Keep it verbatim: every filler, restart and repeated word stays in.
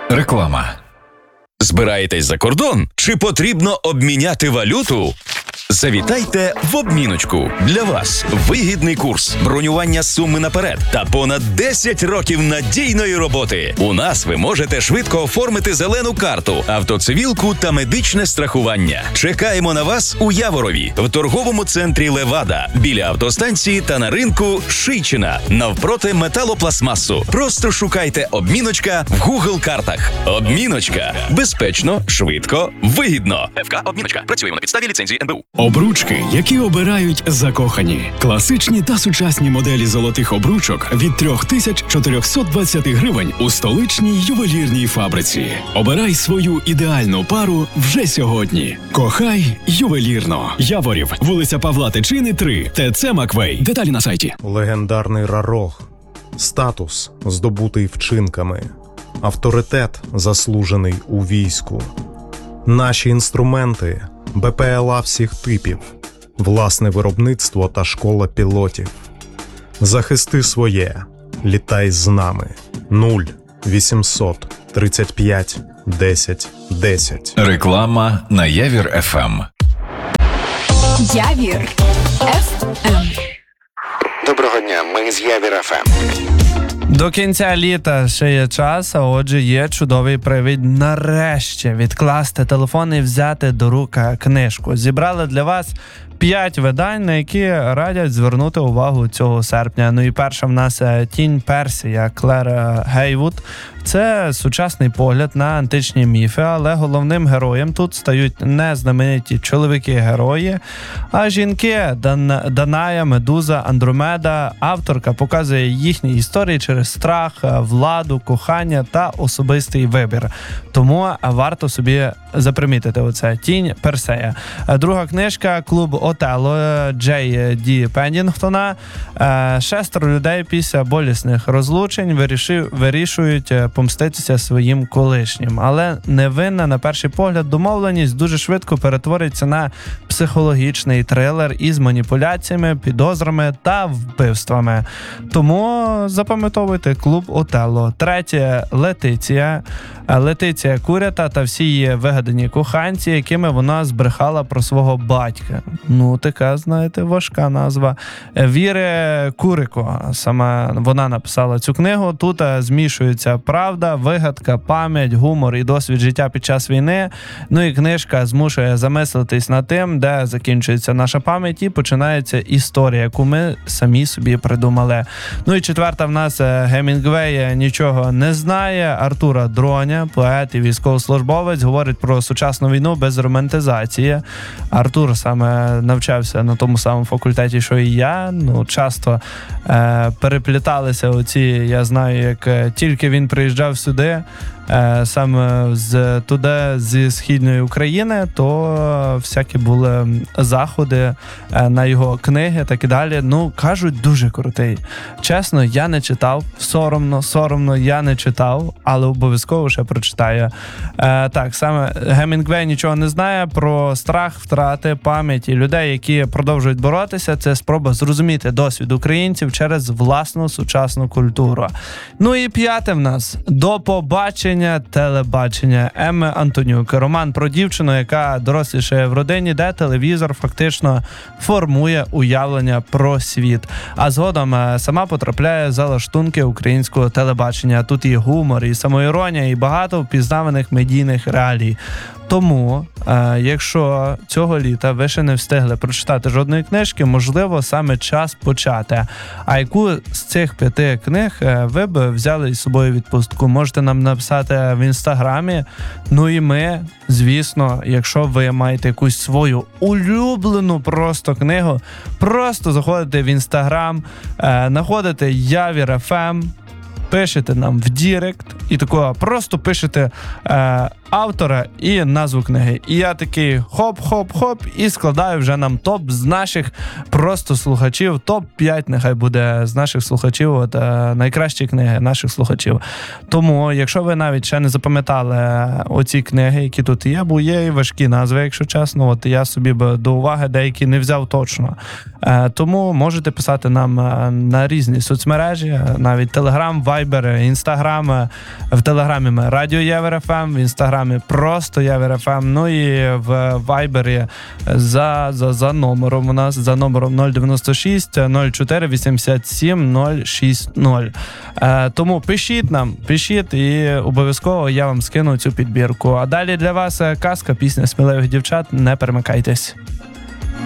Реклама. Збираєтесь за кордон? Чи потрібно обміняти валюту? Завітайте в обміночку. Для вас вигідний курс, бронювання суми наперед та понад десять років надійної роботи. У нас ви можете швидко оформити зелену карту, автоцивілку та медичне страхування. Чекаємо на вас у Яворові, в торговому центрі «Левада», біля автостанції та на ринку Шийчина, навпроти металопластмасу. Просто шукайте «Обміночка» в Google-картах. «Обміночка» – безпечно, швидко, вигідно. ФК «Обміночка». Працюємо на підставі ліцензії ен бе у. Обручки, які обирають закохані. Класичні та сучасні моделі золотих обручок від три тисячі чотириста двадцять гривень у столичній ювелірній фабриці. Обирай свою ідеальну пару вже сьогодні. Кохай ювелірно. Яворів, вулиця Павла Тичини, три, ТЦ Маквей. Деталі на сайті. Легендарний Рарог. Статус, здобутий вчинками. Авторитет, заслужений у війську. Наші інструменти – Бе Пе Ел А всіх типів, власне виробництво та школа пілотів. Захисти своє, літай з нами. нуль вісімсот тридцять п'ять десять десять. Реклама на Явір еф ем. Явір еф ем. Доброго дня, ми з Явір еф ем. До кінця літа ще є час, а отже є чудовий привід нарешті відкласти телефон і взяти до рук книжку. Зібрали для вас п'ять видань, на які радять звернути увагу цього серпня. Ну і перша в нас «Тінь Персія» Клер Гейвуд. Це сучасний погляд на античні міфи, але головним героєм тут стають не знамениті чоловіки-герої, а жінки Дан... Даная, Медуза, Андромеда. Авторка показує їхні історії через страх, владу, кохання та особистий вибір. Тому варто собі запримітити оце «Тінь Персея». Друга книжка «Клуб Отелло» Джей Ді Пеннінгтона. Шестеро людей після болісних розлучень вирішив... вирішують помститися своїм колишнім. Але невинна, на перший погляд, домовленість дуже швидко перетвориться на психологічний трилер із маніпуляціями, підозрами та вбивствами. Тому запам'ятовуйте «Клуб Отелло». Третє – Летиція. Летиція Курята та всі її вигадані коханці, якими вона збрехала про свого батька. Ну, така, знаєте, важка назва. Віри Курико. Саме вона написала цю книгу. Тут змішується правда, вигадка, пам'ять, гумор і досвід життя під час війни. Ну і книжка змушує замислитись над тим, де закінчується наша пам'ять і починається історія, яку ми самі собі придумали. Ну і четверта в нас Гемінгвей «Нічого не знає». Артура Дроня, поет і військовослужбовець, говорить про сучасну війну без романтизації. Артур саме навчався на тому самому факультеті, що і я. Ну, часто е, перепліталися оці, я знаю, як е, тільки він приїжджав сюди, е, саме з туди, зі Східної України, то всякі були заходи е, на його книги, так і далі. Ну, кажуть, дуже крутий. Чесно, я не читав, соромно, соромно, я не читав, але обов'язково ще прочитаю. Е, так, саме Гемінгвей «Нічого не знає» про страх, втрати, пам'ять і людей, які продовжують боротися. Це спроба зрозуміти досвід українців через власну сучасну культуру. Ну і п'яте в нас «До побачення, телебачення» Емми Антонюк. Роман про дівчину, яка дорослішає в родині, де телевізор фактично формує уявлення про світ. А згодом сама потрапляє за лаштунки українського телебачення. Тут і гумор, і самоіронія, і багато впізнаваних медійних реалій. Тому, е, якщо цього літа ви ще не встигли прочитати жодної книжки, можливо, саме час почати. А яку з цих п'яти книг е, ви б взяли із собою відпустку? Можете нам написати в інстаграмі. Ну і ми, звісно, якщо ви маєте якусь свою улюблену просто книгу, просто заходите в інстаграм, е, знаходите Явір еф ем, пишете нам в дірект і такого просто пишете е, автора і назву книги. І я такий хоп-хоп-хоп і складаю вже нам топ з наших просто слухачів. топ п'ять нехай буде з наших слухачів, от, е, найкращі книги наших слухачів. Тому, якщо ви навіть ще не запам'ятали оці книги, які тут є, бо є і важкі назви, якщо чесно, от я собі б до уваги деякі не взяв точно. Е, тому можете писати нам на різні соцмережі, навіть Telegram, Viber, Instagram. В Телеграмі ми Радіо Євер еф ем, в Інстаграмі просто Євер еф ем, ну і в Вайбері за, за, за номером у нас, за номером нуль дев'яносто шість нуль чотири вісімдесят сім нуль шість нуль. Е, тому пишіть нам, пишіть і обов'язково я вам скину цю підбірку. А далі для вас казка, пісня сміливих дівчат, не перемикайтесь.